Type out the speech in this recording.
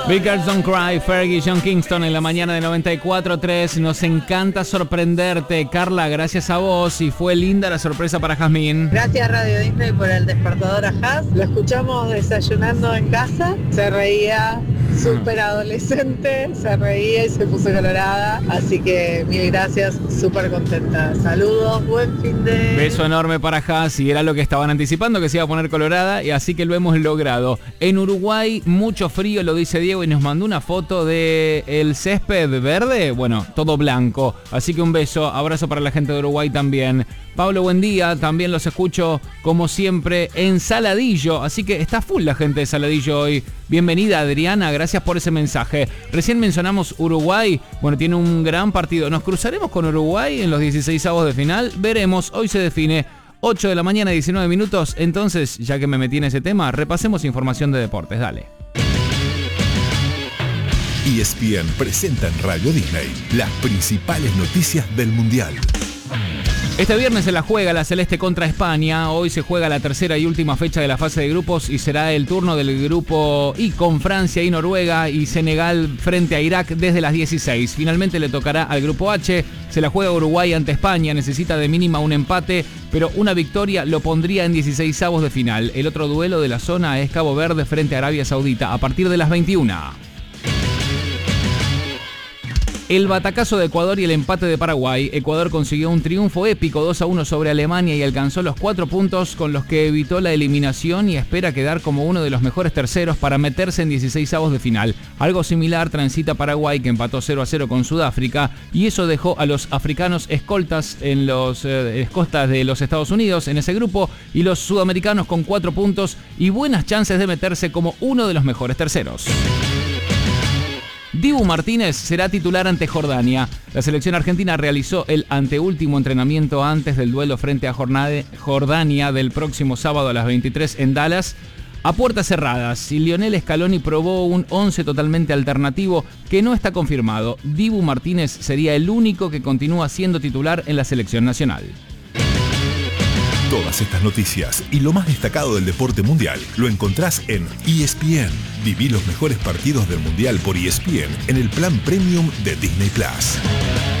Big Girls Don't Cry, Fergie, John Kingston en la mañana de 94.3. Nos encanta sorprenderte, Carla, gracias a vos, y fue linda la sorpresa para Jazmín. Gracias Radio Disney por el despertador a Jazz. Lo escuchamos desayunando en casa. Se reía, súper adolescente, se reía y se puso colorada. Así que mil gracias, súper contenta. Saludos, buen fin de... Beso enorme para Jazz, y era lo que estaban anticipando, que se iba a poner colorada, y así que lo hemos logrado. En Uruguay, mucho frío, lo dice Diego, y nos mandó una foto de el césped verde, bueno, todo blanco. Así que un beso, abrazo para la gente de Uruguay también. Pablo, buen día, también los escucho como siempre en Saladillo, así que está full la gente de Saladillo hoy. Bienvenida Adriana, gracias por ese mensaje. Recién mencionamos Uruguay, bueno, tiene un gran partido. ¿Nos cruzaremos con Uruguay en los 16avos de final? Veremos, hoy se define. 8 de la mañana, 19 minutos, entonces, ya que me metí en ese tema, repasemos información de deportes, dale. ESPN presenta en Radio Disney las principales noticias del Mundial. Este viernes se la juega la Celeste contra España. Hoy se juega la tercera y última fecha de la fase de grupos y será el turno del grupo I con Francia y Noruega y Senegal frente a Irak desde las 16. Finalmente le tocará al grupo H. Se la juega Uruguay ante España. Necesita de mínima un empate, pero una victoria lo pondría en 16avos de final. El otro duelo de la zona es Cabo Verde frente a Arabia Saudita a partir de las 21. El batacazo de Ecuador y el empate de Paraguay. Ecuador consiguió un triunfo épico 2-1 sobre Alemania y alcanzó los 4 puntos con los que evitó la eliminación y espera quedar como uno de los mejores terceros para meterse en 16avos de final. Algo similar transita Paraguay, que empató 0-0 con Sudáfrica, y eso dejó a los africanos escoltas en los costas de los Estados Unidos en ese grupo, y los sudamericanos con 4 puntos y buenas chances de meterse como uno de los mejores terceros. Dibu Martínez será titular ante Jordania. La selección argentina realizó el anteúltimo entrenamiento antes del duelo frente a Jordania del próximo sábado a las 23 en Dallas, a puertas cerradas, y Lionel Scaloni probó un 11 totalmente alternativo que no está confirmado. Dibu Martínez sería el único que continúa siendo titular en la selección nacional. Todas estas noticias y lo más destacado del deporte mundial lo encontrás en ESPN. Viví los mejores partidos del mundial por ESPN en el plan premium de Disney Plus.